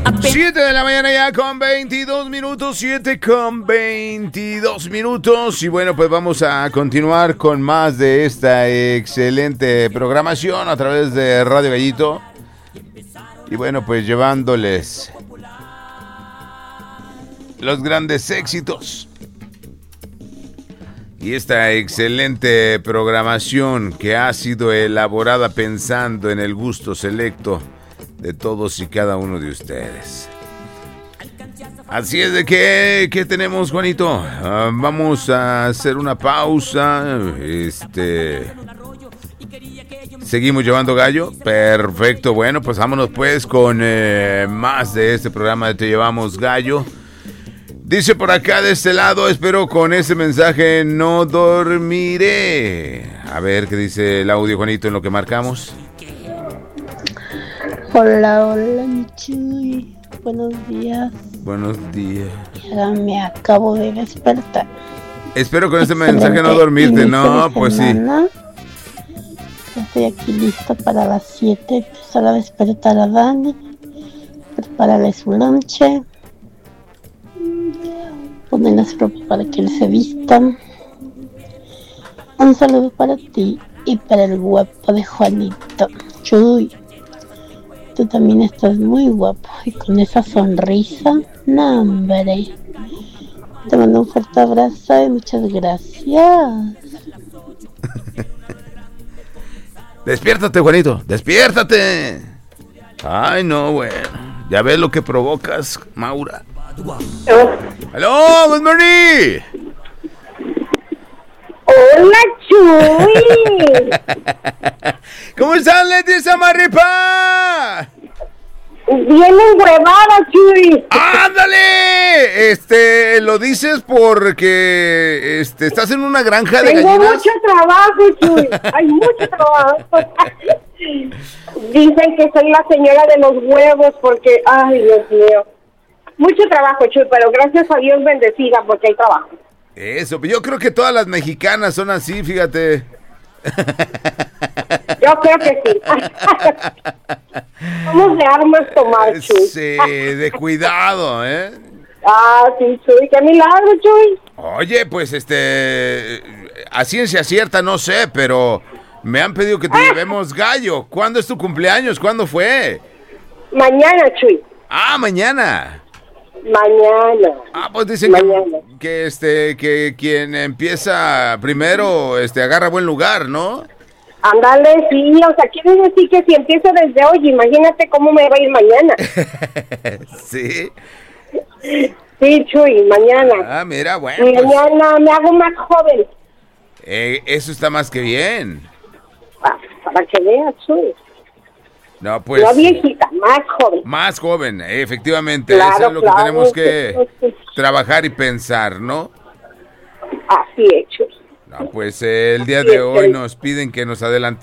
7 de la mañana ya con 22 minutos, 7 con 22 minutos. Y bueno, pues vamos a continuar con más de esta excelente programación a través de Radio Gallito. Y bueno, pues llevándoles los grandes éxitos y esta excelente programación que ha sido elaborada pensando en el gusto selecto de todos y cada uno de ustedes. Así es de que, ¿qué tenemos, Juanito? Vamos a hacer una pausa. Seguimos llevando gallo. Perfecto, bueno, pues vámonos pues con más de este programa de Te Llevamos Gallo. Dice por acá de este lado, espero con ese mensaje no dormiré. A ver qué dice el audio, Juanito, en lo que marcamos. Hola, hola, mi Chuy. Buenos días. Buenos días. Ya me acabo de despertar. Espero con ese mensaje no dormirte. No, pues sí. Ya estoy aquí lista para las 7. Empezar a despertar a Dani. Prepararle su lonche. Ponerle su ropa para que él se vista. Un saludo para ti y para el guapo de Juanito. Chuy. Tú también estás muy guapo y con esa sonrisa, no hombre. Te mando un fuerte abrazo y muchas gracias. Despiértate, Juanito, despiértate. Ay, no, bueno. Ya ves lo que provocas, Maura. Hello, good morning. Hola, Chuy. ¿Cómo estás, Leticia Marripa? Bien enhuevada, Chuy. ¡Ándale! Lo dices porque estás en una granja de Tengo gallinas. mucho trabajo, Chuy. Hay mucho trabajo. Dicen que soy la señora de los huevos porque, ay, Dios mío. Mucho trabajo, Chuy, pero gracias a Dios bendecida porque hay trabajo. Eso, yo creo que todas las mexicanas son así, fíjate. Yo creo que sí. Vamos de armas tomar, Chuy. Sí, de cuidado, ¿eh? Ah, sí, Chuy, qué milagro, Chuy. Oye, pues a ciencia cierta no sé, pero me han pedido que te llevemos gallo. ¿Cuándo es tu cumpleaños? ¿Cuándo fue? Mañana, Chuy. Ah, mañana. Mañana. Ah, pues dicen que quien empieza primero agarra buen lugar, ¿no? Ándale, sí, o sea, quiere decir que si empiezo desde hoy, imagínate cómo me va a ir mañana. Sí. Sí, Chuy, mañana. Ah, mira, bueno. Mañana me hago más joven. Eso está más que bien. Para que veas, Chuy. No, pues. No viejita, más joven. Más joven, efectivamente. Claro, eso es lo que tenemos que sí. trabajar y pensar, ¿no? Así es, Chuy. No, pues el día de hoy nos piden que nos adelantemos